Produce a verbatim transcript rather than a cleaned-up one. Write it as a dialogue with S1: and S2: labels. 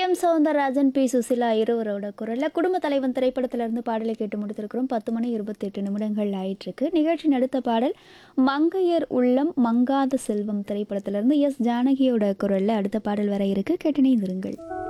S1: M Soundararajan, B Susheela இருவரோட குரலில் குடும்ப தலைவன் திரைப்படத்திலிருந்து பாடலை கேட்டு முடித்திருக்கிறோம். பத்து மணி இருபத்தி எட்டு நிமிடங்கள் ஆயிட்டிருக்கு. நிகழ்ச்சியின் அடுத்த பாடல் மங்கையர் உள்ளம் மங்காத செல்வம் திரைப்படத்திலிருந்து எஸ் ஜானகியோட குரலில் அடுத்த பாடல் வர இருக்கு. கேட்டு இணைந்திருங்கள்.